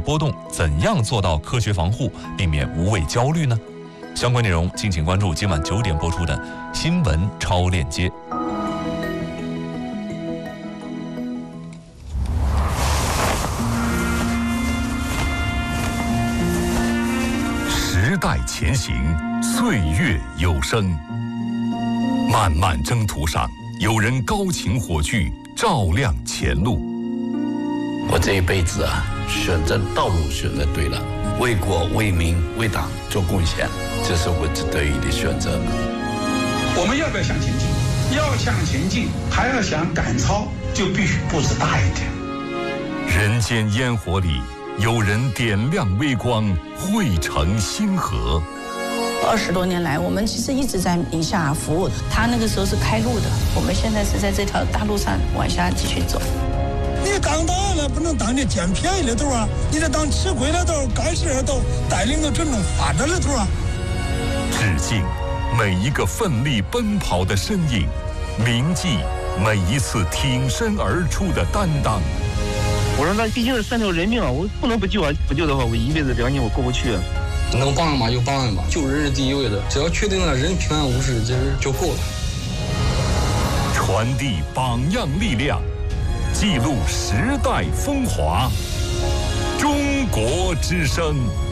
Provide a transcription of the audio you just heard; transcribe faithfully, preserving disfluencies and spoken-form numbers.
波动，怎样做到科学防护，避免无谓焦虑呢？相关内容敬请关注今晚九点播出的《新闻超链接》。 时代前行，岁月有声。漫漫征途上，有人高擎火炬，照亮前路。 我这一辈子啊，选择道路选择对了，为国为民为党做贡献，这是我得意的选择。 我们要不要向前进？要向前进，还要想赶超，就必须步子大一点。 人间烟火里，有人点亮微光，汇成星河。 二十多年来，我们其实一直在宁夏服务。他那个时候是开路的，我们现在是在这条大路上往下继续走。 你当大了不能当你捡便宜的头啊，你得当吃亏的头、干事的头，带领着整种发展的头啊。 致敬每一个奋力奔跑的身影，铭记每一次挺身而出的担当。 我说那毕竟是三条人命啊，我不能不救啊！不救的话，我一辈子良心我过不去啊。 能帮人嘛就帮人吧，救人是第一位的，只要确定了人平安无事，其实就够了。 传递榜样力量，记录时代风华。中国之声。